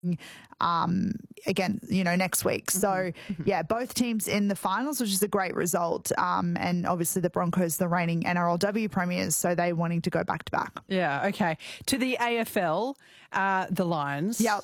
again, next week. So, yeah, both teams in the finals, which is a great result. And obviously the Broncos, the reigning NRLW premiers, so they wanting to go back to back. Yeah, okay. To the AFL, the Lions. Yep.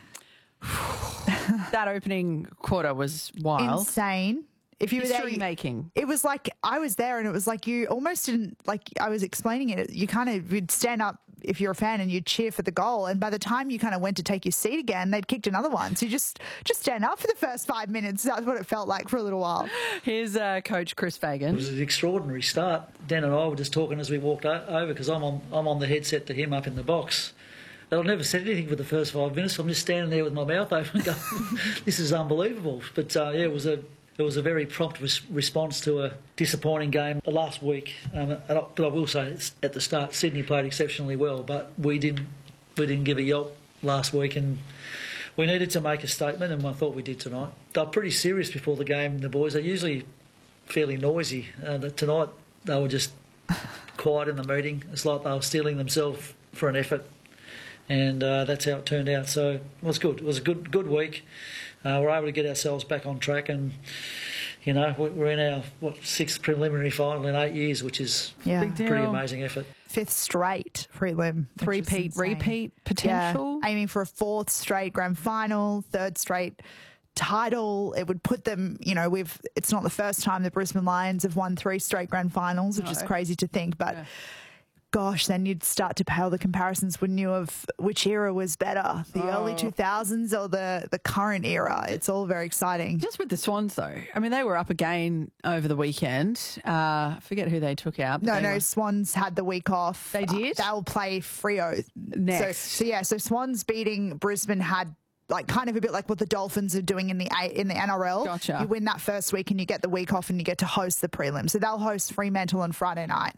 That opening quarter was wild. Insane. If you were there, making. It was like I was there, and it was like you almost didn't, like I was explaining it. You'd stand up if you're a fan and you'd cheer for the goal, and by the time you kind of went to take your seat again, they'd kicked another one. So you just stand up for the first 5 minutes. That's what it felt like for a little while. Here's Coach Chris Fagan. It was an extraordinary start. Dan and I were just talking as we walked over, because I'm on the headset to him up in the box. But I've never said anything for the first 5 minutes. So I'm just standing there with my mouth open going, this is unbelievable. But it was a very prompt response to a disappointing game last week. But I will say, at the start, Sydney played exceptionally well, but we didn't give a yelp last week, and we needed to make a statement, and I thought we did tonight. They were pretty serious before the game, the boys. They're usually fairly noisy. Tonight, they were just quiet in the meeting. It's like they were steeling themselves for an effort. And that's how it turned out. So it was good. It was a good week. We're able to get ourselves back on track, and we're in our sixth preliminary final in 8 years, which is a pretty amazing effort. 5th straight prelim, repeat potential. Yeah, aiming for a 4th straight grand final, 3rd straight title. It would put them, it's not the first time the Brisbane Lions have won 3 straight grand finals, which is crazy to think, but. Yeah. Gosh, then you'd start to pale the comparisons, wouldn't you, of which era was better, the early 2000s or the current era. It's all very exciting. Just with the Swans, though. I mean, they were up again over the weekend. Forget who they took out. No, Swans had the week off. They did? They'll play Freo next. So Swans beating Brisbane had kind of a bit like what the Dolphins are doing in the NRL. Gotcha. You win that first week and you get the week off and you get to host the prelim. So they'll host Fremantle on Friday night.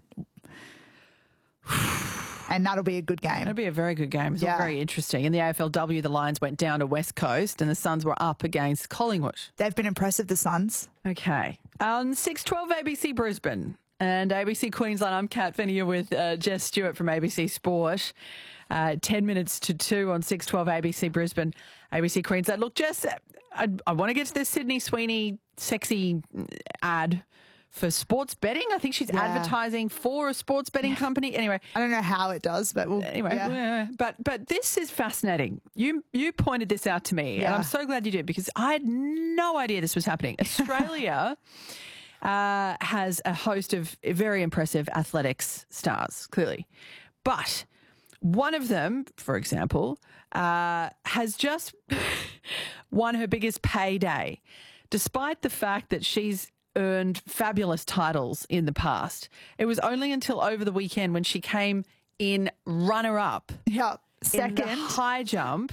And that'll be a good game. It'll be a very good game. It's very interesting. In the AFLW, the Lions went down to West Coast and the Suns were up against Collingwood. They've been impressive, the Suns. Okay. On 6:12 ABC Brisbane and ABC Queensland, I'm Kat Fennia with Jess Stewart from ABC Sport. 10 minutes to 2 on 6:12 ABC Brisbane, ABC Queensland. Look, Jess, I want to get to this Sydney Sweeney sexy ad for sports betting. I think she's advertising for a sports betting company. Anyway, I don't know how it does, but but this is fascinating. You pointed this out to me, and I'm so glad you did, because I had no idea this was happening. Australia has a host of very impressive athletics stars, clearly, but one of them, for example, has just won her biggest payday, despite the fact that she's earned fabulous titles in the past. It was only until over the weekend when she came in runner-up second in the high jump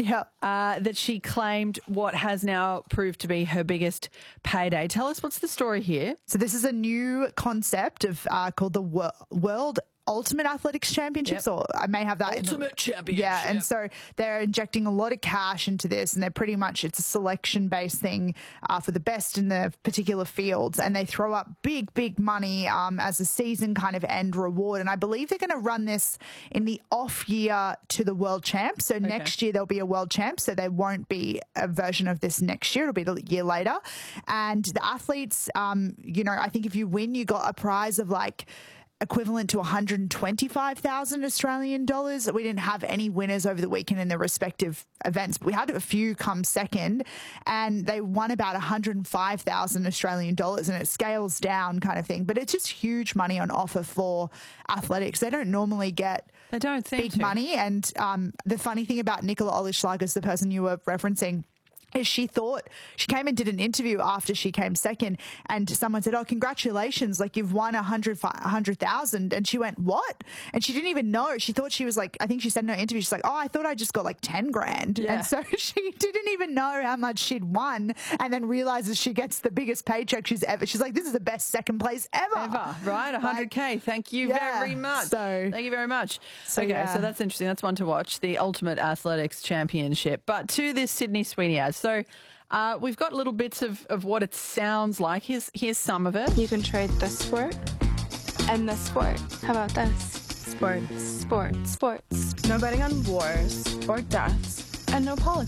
that she claimed what has now proved to be her biggest payday. Tell us, what's the story here? So this is a new concept of called the World Ultimate Athletics Championships, or I may have that. Ultimate Championship. Yeah, and so they're injecting a lot of cash into this, and they're pretty much, it's a selection-based thing for the best in the particular fields, and they throw up big money as a season kind of end reward. And I believe they're going to run this in the off year to the World Champ. So next year there'll be a World Champ, so there won't be a version of this next year. It'll be the year later. And the athletes, I think if you win, you got a prize of equivalent to 125,000 Australian dollars. We didn't have any winners over the weekend in the respective events, but we had a few come second, and they won about 105,000 Australian dollars, and it scales down kind of thing. But it's just huge money on offer for athletics. They don't normally get big money. And the funny thing about Nicola Olischlager, the person you were referencing, is she came and did an interview after she came second, and someone said, "Oh, congratulations, you've won 100,000. And she went, "What?" And she didn't even know. She thought she was I think she said in her interview, she's like, "Oh, I thought I just got 10 grand." Yeah. And so she didn't even know how much she'd won, and then realizes she gets the biggest paycheck she's like, "This is the best second place ever." Right? 100K. Thank you very much. Thank you very much. So that's interesting. That's one to watch, the Ultimate Athletics Championship. But to this Sydney Sweeney ad. So we've got little bits of what it sounds like. Here's some of it. You can trade this sport and this sport. How about this? Sports. No betting on wars or deaths. and no politics.